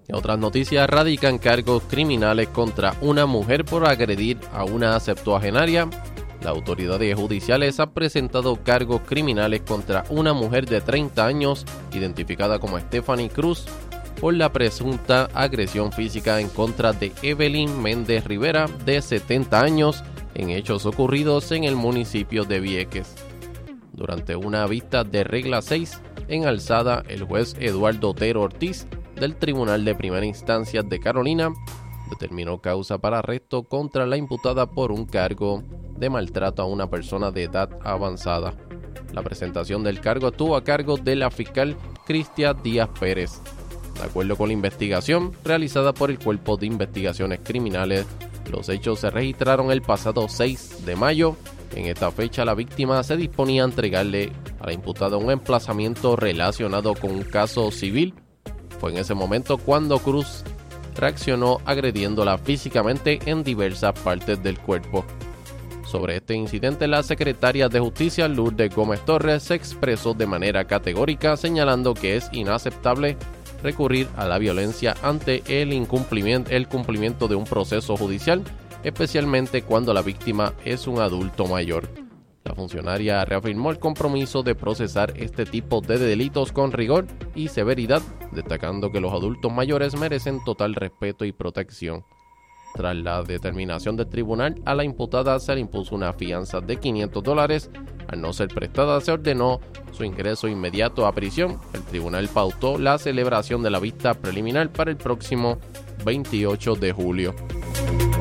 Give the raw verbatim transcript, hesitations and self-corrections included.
En otras noticias, radican cargos criminales contra una mujer por agredir a una septuagenaria. Las autoridades judiciales han presentado cargos criminales contra una mujer de treinta años, identificada como Stephanie Cruz, por la presunta agresión física en contra de Evelyn Méndez Rivera, de setenta años, en hechos ocurridos en el municipio de Vieques. Durante una vista de regla seis en alzada, el juez Eduardo Otero Ortiz, del Tribunal de Primera Instancia de Carolina, determinó causa para arresto contra la imputada por un cargo de maltrato a una persona de edad avanzada. La presentación del cargo estuvo a cargo de la fiscal Cristia Díaz Pérez. De acuerdo con la investigación realizada por el Cuerpo de Investigaciones Criminales, los hechos se registraron el pasado seis de mayo. En esta fecha, la víctima se disponía a entregarle a la imputada un emplazamiento relacionado con un caso civil. Fue en ese momento cuando Cruz reaccionó agrediéndola físicamente en diversas partes del cuerpo. Sobre este incidente, la secretaria de Justicia, Lourdes Gómez Torres, se expresó de manera categórica, señalando que es inaceptable recurrir a la violencia ante el incumplimiento, el cumplimiento de un proceso judicial, especialmente cuando la víctima es un adulto mayor. La funcionaria reafirmó el compromiso de procesar este tipo de delitos con rigor y severidad, destacando que los adultos mayores merecen total respeto y protección. Tras la determinación del tribunal, a la imputada se le impuso una fianza de quinientos dólares. Al no ser prestada, se ordenó su ingreso inmediato a prisión. El tribunal pautó la celebración de la vista preliminar para el próximo veintiocho de julio.